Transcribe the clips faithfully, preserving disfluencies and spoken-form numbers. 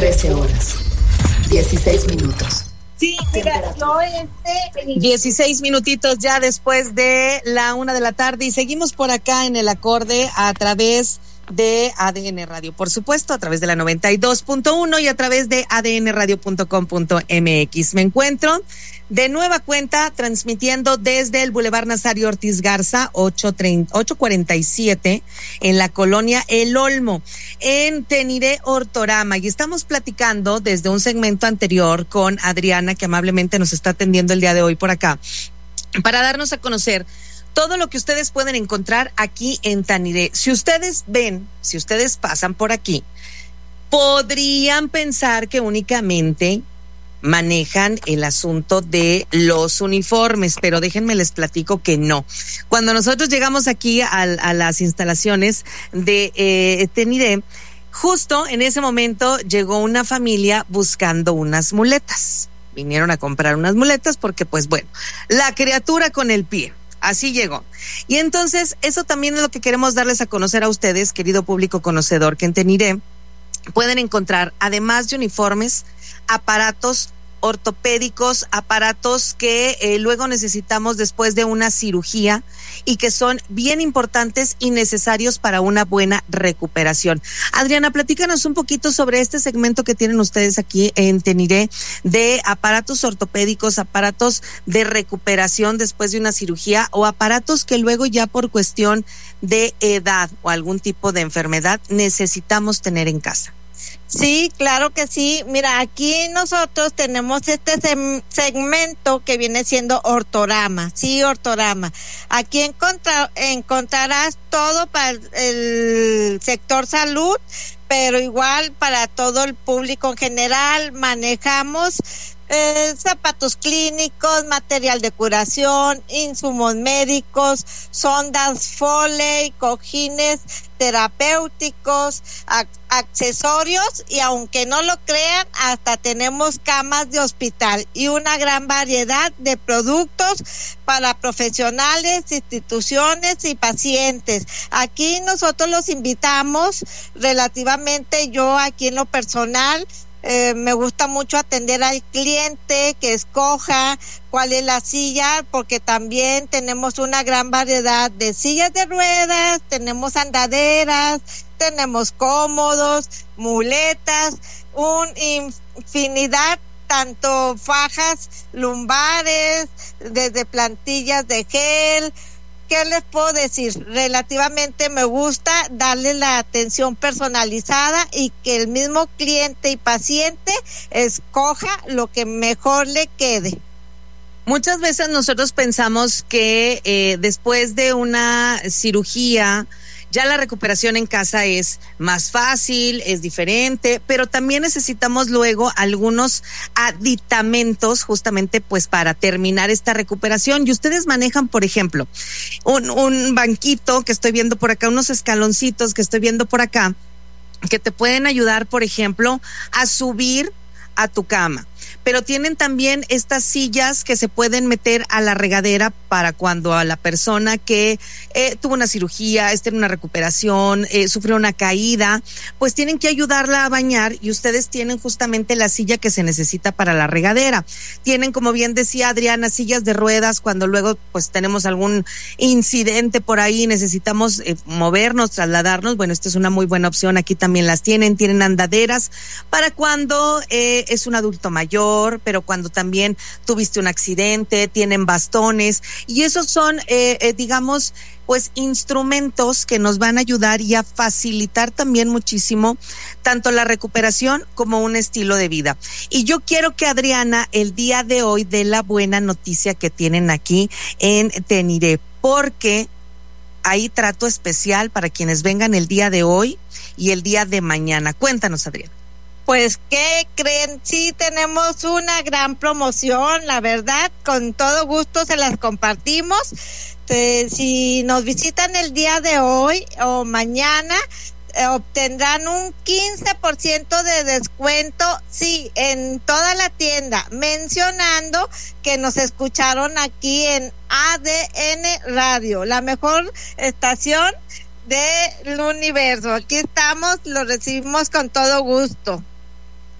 trece horas, dieciséis minutos. Sí, mira, yo este... dieciséis minutitos ya después de la una de la tarde y seguimos por acá en el acorde a través de A D N Radio, por supuesto, a través de la noventa y dos punto uno y a través de a d n radio punto com punto m x. Me encuentro de nueva cuenta transmitiendo desde el Boulevard Nazario Ortiz Garza, ocho cuarenta y siete, en la colonia El Olmo, en Teniré Hortorama. Y estamos platicando desde un segmento anterior con Adriana, que amablemente nos está atendiendo el día de hoy por acá, para darnos a conocer todo lo que ustedes pueden encontrar aquí en Teniré. Si ustedes ven, si ustedes pasan por aquí, podrían pensar que únicamente manejan el asunto de los uniformes, pero déjenme les platico que no. Cuando nosotros llegamos aquí a, a las instalaciones de eh, Teniré, justo en ese momento llegó una familia buscando unas muletas. Vinieron a comprar unas muletas porque, pues bueno, la criatura con el pie. Así llegó. Y entonces, eso también es lo que queremos darles a conocer a ustedes, querido público conocedor, que en Teniré pueden encontrar, además de uniformes, aparatos ortopédicos, aparatos que eh, luego necesitamos después de una cirugía y que son bien importantes y necesarios para una buena recuperación. Adriana, platícanos un poquito sobre este segmento que tienen ustedes aquí en Teniré de aparatos ortopédicos, aparatos de recuperación después de una cirugía o aparatos que luego ya por cuestión de edad o algún tipo de enfermedad necesitamos tener en casa. Sí, claro que sí. Mira, aquí nosotros tenemos este sem- segmento que viene siendo Hortorama. Sí, Hortorama. Aquí encontra- encontrarás todo para el, el sector salud, pero igual para todo el público en general. Manejamos eh, zapatos clínicos, material de curación, insumos médicos, sondas Foley, cojines terapéuticos, ac- accesorios y aunque no lo crean, hasta tenemos camas de hospital y una gran variedad de productos para profesionales, instituciones y pacientes. Aquí nosotros los invitamos relativamente, yo aquí en lo personal, Eh, me gusta mucho atender al cliente que escoja cuál es la silla, porque también tenemos una gran variedad de sillas de ruedas, tenemos andaderas, tenemos cómodos, muletas, una infinidad, tanto fajas lumbares, desde plantillas de gel. ¿Qué les puedo decir? Relativamente me gusta darle la atención personalizada y que el mismo cliente y paciente escoja lo que mejor le quede. Muchas veces nosotros pensamos que eh, después de una cirugía ya la recuperación en casa es más fácil, es diferente, pero también necesitamos luego algunos aditamentos justamente pues para terminar esta recuperación. Y ustedes manejan, por ejemplo, un, un banquito que estoy viendo por acá, unos escaloncitos que estoy viendo por acá, que te pueden ayudar, por ejemplo, a subir a tu cama. Pero tienen también estas sillas que se pueden meter a la regadera para cuando a la persona que eh, tuvo una cirugía, está en una recuperación, eh, sufrió una caída, pues tienen que ayudarla a bañar y ustedes tienen justamente la silla que se necesita para la regadera. Tienen, como bien decía Adriana, sillas de ruedas cuando luego pues tenemos algún incidente por ahí, necesitamos eh, movernos, trasladarnos. Bueno, esta es una muy buena opción, aquí también las tienen. Tienen andaderas para cuando eh, es un adulto mayor, pero cuando también tuviste un accidente, tienen bastones y esos son, eh, eh, digamos, pues instrumentos que nos van a ayudar y a facilitar también muchísimo tanto la recuperación como un estilo de vida. Y yo quiero que Adriana el día de hoy dé la buena noticia que tienen aquí en Teniré, porque hay trato especial para quienes vengan el día de hoy y el día de mañana. Cuéntanos, Adriana. Pues, ¿qué creen? Sí, tenemos una gran promoción, la verdad, con todo gusto se las compartimos. Eh, si nos visitan el día de hoy o mañana, eh, obtendrán un quince por ciento de descuento, sí, en toda la tienda, mencionando que nos escucharon aquí en A D N Radio, la mejor estación del universo. Aquí estamos, lo recibimos con todo gusto.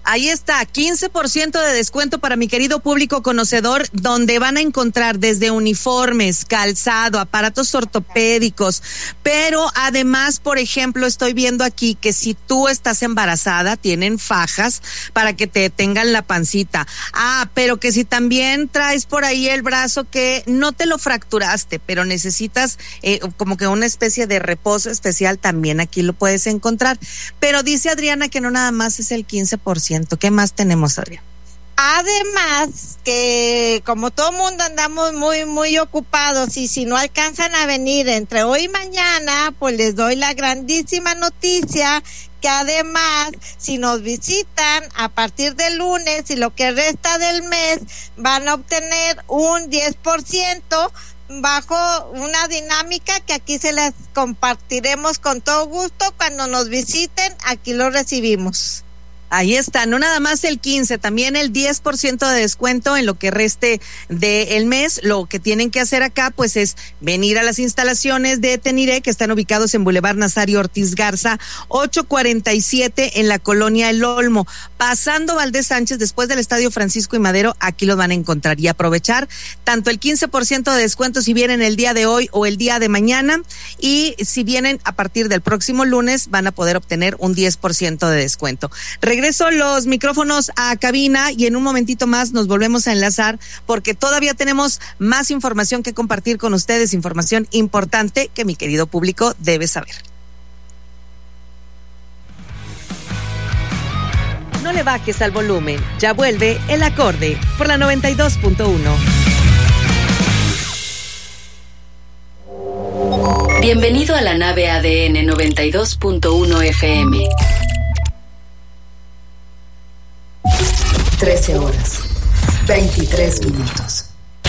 Ahí está, quince por ciento de descuento para mi querido público conocedor, donde van a encontrar desde uniformes, calzado, aparatos ortopédicos, pero además, por ejemplo, estoy viendo aquí que si tú estás embarazada, tienen fajas para que te tengan la pancita. Ah, pero que si también traes por ahí el brazo que no te lo fracturaste, pero necesitas eh, como que una especie de reposo especial, también aquí lo puedes encontrar. Pero dice Adriana que no nada más es el quince por ciento. ¿Qué más tenemos, Adriana? Además, que como todo mundo andamos muy, muy ocupados y si no alcanzan a venir entre hoy y mañana, pues les doy la grandísima noticia que además, si nos visitan a partir del lunes y lo que resta del mes, van a obtener un diez por ciento bajo una dinámica que aquí se las compartiremos con todo gusto. Cuando nos visiten, aquí lo recibimos. Ahí está, no nada más el quince, también el diez por ciento de descuento en lo que reste del mes. Lo que tienen que hacer acá, pues, es venir a las instalaciones de Teniré, que están ubicados en Boulevard Nazario Ortiz Garza, ochocientos cuarenta y siete, en la colonia El Olmo. Pasando Valdés Sánchez, después del Estadio Francisco y Madero, aquí lo van a encontrar. Y aprovechar tanto el quince por ciento de descuento si vienen el día de hoy o el día de mañana, y si vienen a partir del próximo lunes, van a poder obtener un diez por ciento de descuento. Regreso los micrófonos a cabina y en un momentito más nos volvemos a enlazar porque todavía tenemos más información que compartir con ustedes, información importante que mi querido público debe saber. No le bajes al volumen, ya vuelve El Acorde por la noventa y dos punto uno. Bienvenido a la nave A D N noventa y dos punto uno F M. trece horas, veintitrés minutos.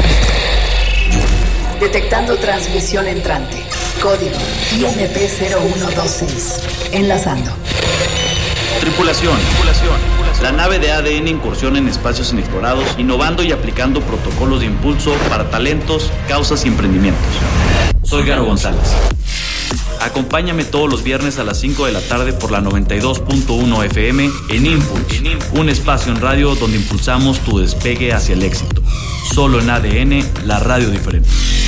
Detectando transmisión entrante. Código I M P cero uno dos seis. Enlazando. Tripulación, tripulación. La nave de A D N incursiona en espacios inexplorados, innovando y aplicando protocolos de impulso para talentos, causas y emprendimientos. Soy Garo González. Acompáñame todos los viernes a las cinco de la tarde por la noventa y dos punto uno F M en Impulse, un espacio en radio donde impulsamos tu despegue hacia el éxito. Solo en A D N, la radio diferente.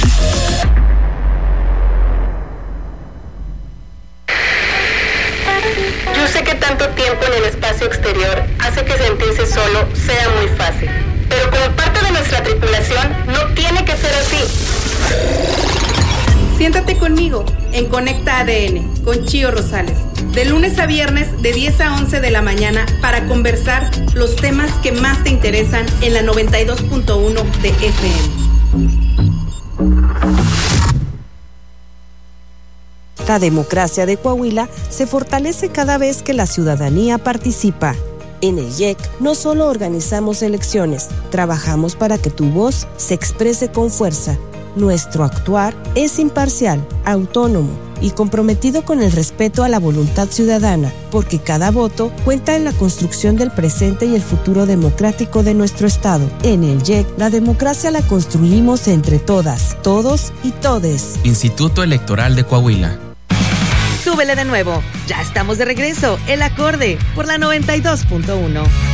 Yo sé que tanto tiempo en el espacio exterior hace que sentirse solo sea muy fácil, pero como parte de nuestra tripulación no tiene que ser así. Siéntate conmigo en Conecta A D N con Chío Rosales, de lunes a viernes de diez a once de la mañana para conversar los temas que más te interesan en la noventa y dos punto uno de F M. La democracia de Coahuila se fortalece cada vez que la ciudadanía participa. En el I E C no solo organizamos elecciones, trabajamos para que tu voz se exprese con fuerza. Nuestro actuar es imparcial, autónomo y comprometido con el respeto a la voluntad ciudadana, porque cada voto cuenta en la construcción del presente y el futuro democrático de nuestro Estado. En el I E C, la democracia la construimos entre todas, todos y todes. Instituto Electoral de Coahuila. Súbele de nuevo, ya estamos de regreso, El Acorde por la noventa y dos punto uno.